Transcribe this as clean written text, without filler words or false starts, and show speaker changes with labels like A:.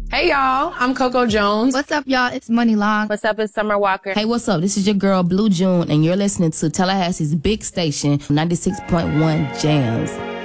A: Hey, y'all. I'm Coco Jones.
B: What's up, y'all? It's Money Long.
C: What's up? It's Summer Walker.
D: Hey, what's up? This is your girl, Blue June, and you're listening to Tallahassee's big station, 96.1 Jams.